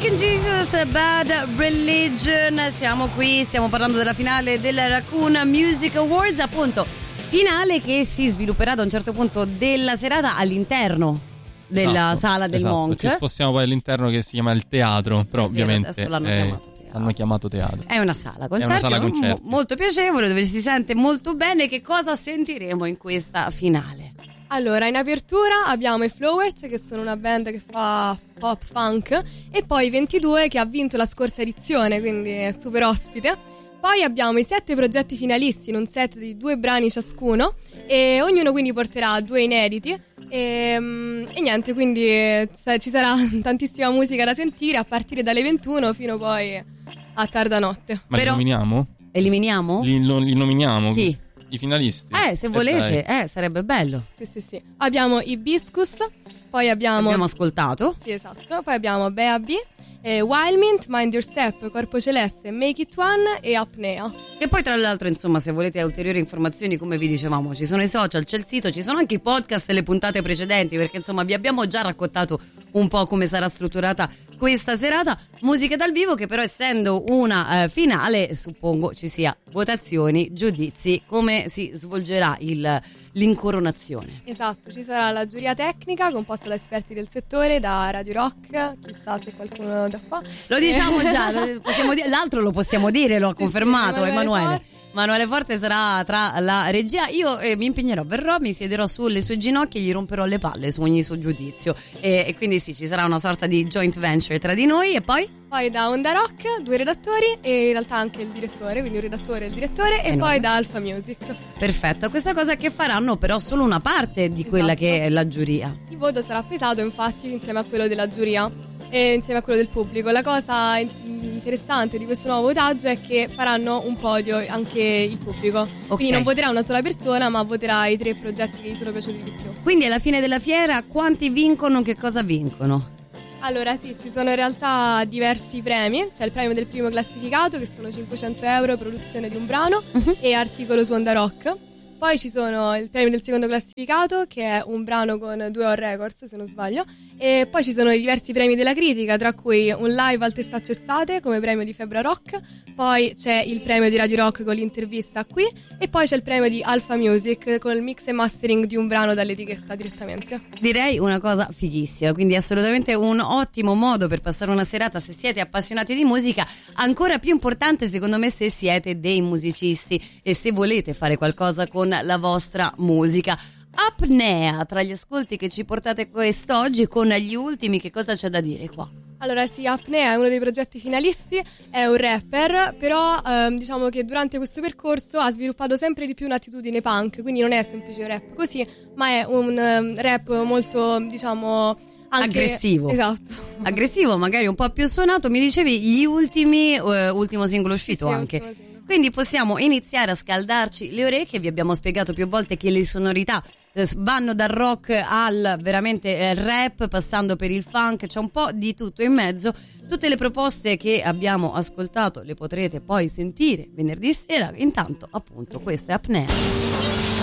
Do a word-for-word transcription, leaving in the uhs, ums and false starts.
American Jesus, Bad Religion. Siamo qui, stiamo parlando della finale della Raccoon Music Awards, appunto finale che si svilupperà da un certo punto della serata all'interno della esatto, sala del esatto. Monk. Ci spostiamo poi all'interno, che si chiama il teatro, però ovviamente adesso l'hanno è, chiamato teatro. L'hanno chiamato teatro. È una sala concerti, è una sala concerti. Mo- molto piacevole, dove ci si sente molto bene. Che cosa sentiremo in questa finale? Allora, in apertura abbiamo i Flowers, che sono una band che fa pop funk, e poi i ventidue, che ha vinto la scorsa edizione, quindi è super ospite. Poi abbiamo i sette progetti finalisti in un set di due brani ciascuno, e ognuno quindi porterà due inediti. E, e niente, quindi ci sarà tantissima musica da sentire a partire dalle ventuno fino poi a tarda notte. Ma Però, li nominiamo? Eliminiamo? Li, li nominiamo? Chi? I finalisti? Eh, se volete, eh, sarebbe bello. Sì, sì, sì. Abbiamo Hibiscus, poi abbiamo... Abbiamo ascoltato. Sì, esatto. Poi abbiamo Bea B, eh, Wild Mint, Mind Your Step, Corpo Celeste, Make It One e Apnea. E poi tra l'altro, insomma, se volete ulteriori informazioni, come vi dicevamo, ci sono i social, c'è il sito, ci sono anche i podcast e le puntate precedenti, perché insomma vi abbiamo già raccontato un po' come sarà strutturata questa serata. Musica dal vivo, che però, essendo una eh, finale, suppongo ci sia votazioni, giudizi, come si svolgerà il, l'incoronazione. Esatto, ci sarà la giuria tecnica composta da esperti del settore, da Radio Rock, chissà se qualcuno da qua. Lo diciamo già, lo possiamo dire, l'altro lo possiamo dire, lo ha Sì, confermato sì, Emanuele Emanuele. Forte. Emanuele Forte sarà tra la regia. Io eh, mi impegnerò, verrò, mi siederò sulle sue ginocchia e gli romperò le palle su ogni suo giudizio. E, e quindi sì, ci sarà una sorta di joint venture tra di noi. E poi? Poi da Onda Rock, due redattori e in realtà anche il direttore, quindi un redattore e il direttore, e Enorme. poi da Alpha Music. Perfetto, questa cosa che faranno però solo una parte di Esatto. quella che è la giuria. Il voto sarà pesato infatti insieme a quello della giuria e insieme a quello del pubblico. La cosa interessante di questo nuovo votaggio è che faranno un podio anche il pubblico, Ok. quindi non voterà una sola persona, ma voterà i tre progetti che gli sono piaciuti di più. Quindi alla fine della fiera quanti vincono, che cosa vincono? Allora sì, ci sono in realtà diversi premi. C'è il premio del primo classificato, che sono cinquecento euro, produzione di un brano Uh-huh. e articolo su Onda Rock. Poi ci sono il premio del secondo classificato, che è un brano con due O Records, se non sbaglio. E poi ci sono i diversi premi della critica, tra cui un live al Testaccio Estate come premio di Febra Rock. Poi c'è il premio di Radio Rock con l'intervista qui. E poi c'è il premio di Alpha Music con il mix e mastering di un brano dall'etichetta direttamente. Direi una cosa fighissima, quindi assolutamente un ottimo modo per passare una serata se siete appassionati di musica. Ancora più importante secondo me se siete dei musicisti e se volete fare qualcosa con la vostra musica. Apnea, tra gli ascolti che ci portate quest'oggi, con gli ultimi, che cosa c'è da dire qua? Allora sì, Apnea è uno dei progetti finalisti, è un rapper, però ehm, diciamo che durante questo percorso ha sviluppato sempre di più un'attitudine punk, quindi non è semplice un rap così, ma è un um, rap molto, diciamo, anche aggressivo. Esatto. Aggressivo, magari un po' più suonato. Mi dicevi gli ultimi, eh, ultimo singolo uscito Sì, sì, anche. ultimo singolo. Quindi possiamo iniziare a scaldarci le orecchie. Vi abbiamo spiegato più volte che le sonorità eh, vanno dal rock al veramente eh, rap, passando per il funk, c'è un po' di tutto in mezzo. Tutte le proposte che abbiamo ascoltato le potrete poi sentire venerdì sera. Intanto, appunto, questo è Apnea.